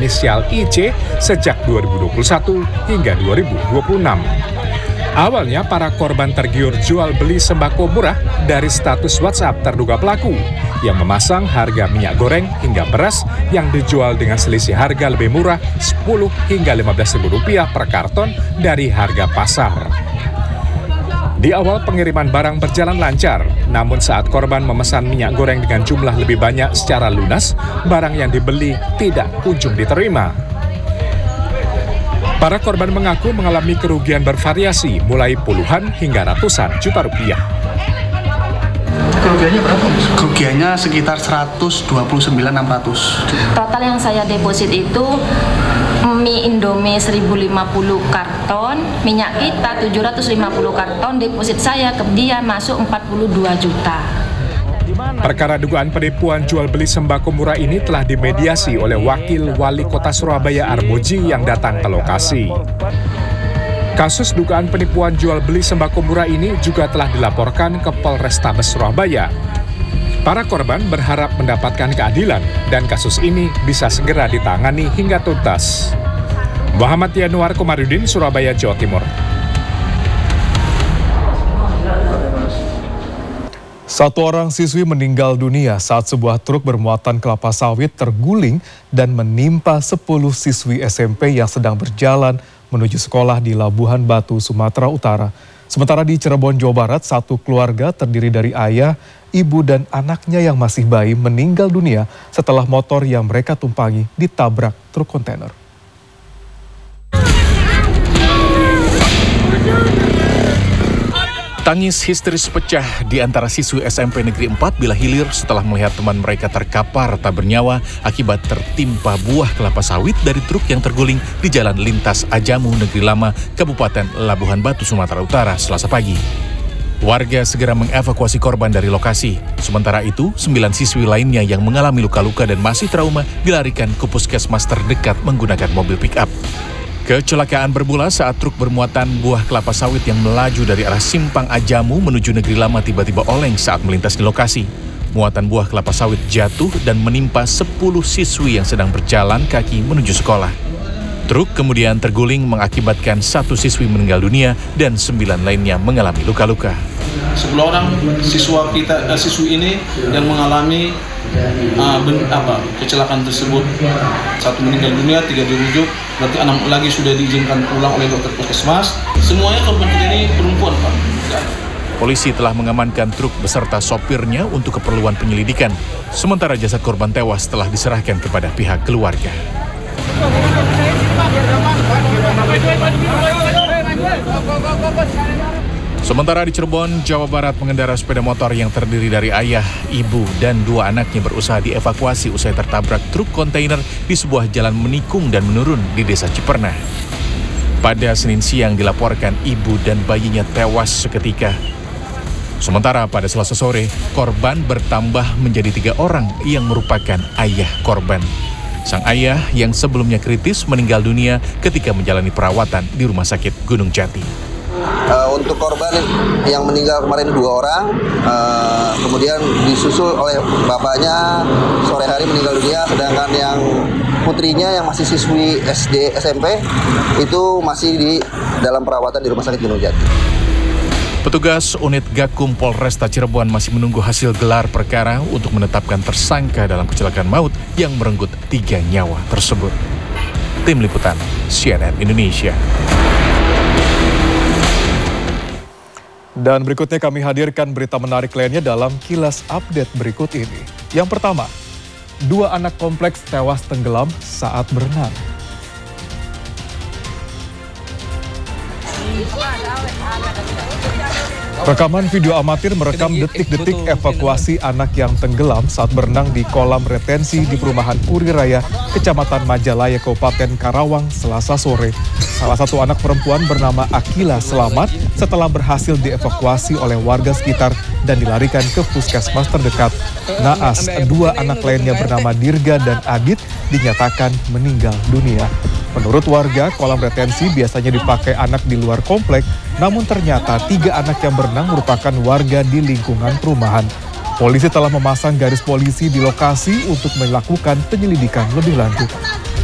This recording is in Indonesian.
berinisial IC sejak 2021 hingga 2026. Awalnya para korban tergiur jual beli sembako murah dari status WhatsApp terduga pelaku yang memasang harga minyak goreng hingga beras yang dijual dengan selisih harga lebih murah 10 hingga Rp15.000 per karton dari harga pasar. Di awal pengiriman barang berjalan lancar, namun saat korban memesan minyak goreng dengan jumlah lebih banyak secara lunas, barang yang dibeli tidak kunjung diterima. Para korban mengaku mengalami kerugian bervariasi, mulai puluhan hingga ratusan juta rupiah. Kerugiannya berapa? Kerugiannya sekitar 129.600. Total yang saya deposit itu mie Indomie 1050 karton, minyak kita 750 karton, deposit saya ke dia masuk 42 juta. Perkara dugaan penipuan jual beli sembako murah ini telah dimediasi oleh Wakil Wali Kota Surabaya Armuji yang datang ke lokasi. Kasus dugaan penipuan jual beli sembako murah ini juga telah dilaporkan ke Polrestabes Surabaya. Para korban berharap mendapatkan keadilan dan kasus ini bisa segera ditangani hingga tuntas. Muhammad Yanuar Komarudin, Surabaya, Jawa Timur. Satu orang siswi meninggal dunia saat sebuah truk bermuatan kelapa sawit terguling dan menimpa 10 siswi SMP yang sedang berjalan menuju sekolah di Labuhan Batu, Sumatera Utara. Sementara di Cirebon, Jawa Barat, satu keluarga terdiri dari ayah, ibu, dan anaknya yang masih bayi meninggal dunia setelah motor yang mereka tumpangi ditabrak truk kontainer. Tangis histeris pecah di antara siswi SMP Negeri 4 Bila Hilir setelah melihat teman mereka terkapar tak bernyawa akibat tertimpa buah kelapa sawit dari truk yang terguling di Jalan Lintas Ajamu Negeri Lama, Kabupaten Labuhan Batu, Sumatera Utara, Selasa pagi. Warga segera mengevakuasi korban dari lokasi. Sementara itu, 9 siswi lainnya yang mengalami luka-luka dan masih trauma dilarikan ke puskesmas terdekat menggunakan mobil pick-up. Kecelakaan bermula saat truk bermuatan buah kelapa sawit yang melaju dari arah Simpang Ajamu menuju Negeri Lama tiba-tiba oleng saat melintas di lokasi. Muatan buah kelapa sawit jatuh dan menimpa 10 siswi yang sedang berjalan kaki menuju sekolah. Truk kemudian terguling mengakibatkan 1 siswi meninggal dunia dan 9 lainnya mengalami luka-luka. 10 orang siswi ini yang mengalami kecelakaan tersebut. 1 meninggal dunia, 3 dirujuk, berarti 6 lagi sudah diizinkan pulang oleh dokter puskesmas. Semuanya korban ini perempuan, Pak. Polisi telah mengamankan truk beserta sopirnya untuk keperluan penyelidikan. Sementara jasad korban tewas telah diserahkan kepada pihak keluarga. Sementara di Cirebon, Jawa Barat, pengendara sepeda motor yang terdiri dari ayah, ibu, dan 2 anaknya berusaha dievakuasi usai tertabrak truk kontainer di sebuah jalan menikung dan menurun di Desa Cipernah. Pada Senin siang dilaporkan ibu dan bayinya tewas seketika. Sementara pada Selasa sore, korban bertambah menjadi 3 orang yang merupakan ayah korban. Sang ayah yang sebelumnya kritis meninggal dunia ketika menjalani perawatan di Rumah Sakit Gunung Jati. Untuk korban yang meninggal kemarin 2 orang, kemudian disusul oleh bapaknya sore hari meninggal dunia, sedangkan yang putrinya yang masih siswi SD SMP itu masih di dalam perawatan di Rumah Sakit Gunung Jati. Petugas unit Gakum Polresta Cirebon masih menunggu hasil gelar perkara untuk menetapkan tersangka dalam kecelakaan maut yang merenggut 3 nyawa tersebut. Tim Liputan CNN Indonesia. Dan berikutnya kami hadirkan berita menarik lainnya dalam Kilas Update berikut ini. Yang pertama, 2 anak kompleks tewas tenggelam saat berenang. Rekaman video amatir merekam detik-detik evakuasi anak yang tenggelam saat berenang di kolam retensi di perumahan Puri Raya, Kecamatan Majalaya, Kabupaten Karawang, Selasa sore. Salah satu anak perempuan bernama Akila selamat setelah berhasil dievakuasi oleh warga sekitar dan dilarikan ke puskesmas terdekat. Naas, 2 anak lainnya bernama Dirga dan Adit dinyatakan meninggal dunia. Menurut warga, kolam retensi biasanya dipakai anak di luar komplek, namun ternyata 3 anak yang berenang merupakan warga di lingkungan perumahan. Polisi telah memasang garis polisi di lokasi untuk melakukan penyelidikan lebih lanjut.